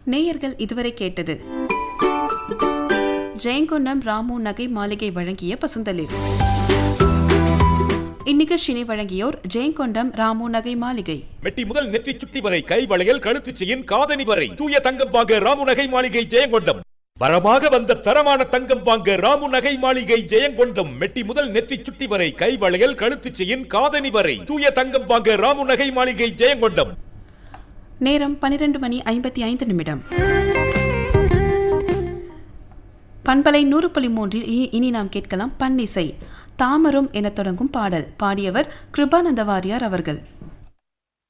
நேயர்கள் இதுவரை கேட்டது ஜெயங்கொண்டம் ராமு நகை மாளிகை வழங்கிய பசுந்தளிர். இந்நிகழ்ச்சியை வழங்கியோர் ஜெயங்கொண்டம் ராமு நகை மாளிகை. மெட்டி முதல் நெற்றி சுட்டி வரை கை வளையல் கழுத்து செயின் காதணி வரை தூய தங்கம் வாங்க ராமு நகை மாளிகை ஜெயங்கொண்டம். வரமாக வந்த தரமான தங்கம் வாங்க ராமு நகை மாளிகை ஜெயங்கொண்டம். மெட்டி முதல் நெத்தி சுட்டி வரை கை வளையல் கழுத்து செயின் காதணி வரை தூய தங்கம் வாங்க ராமு நகை மாளிகை ஜெயங்கொண்டம். நேரம் 12:55. பண்பலை 100.3 இனி நாம் கேட்கலாம் பன்னிசை. தாமரும் என தொடங்கும் பாடல். பாடியவர் கிருபானந்த வாரியார் அவர்கள்.